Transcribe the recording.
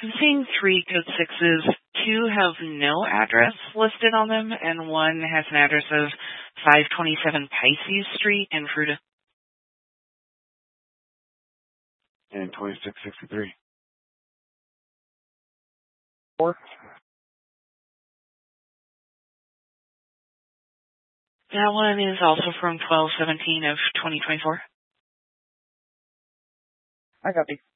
I'm seeing 3 code 6s. 2 have no address listed on them, and 1 has an address of 527 Pisces Street in Fruita. And 2663. 4. That one is also from 12/17 of 2024. I copy.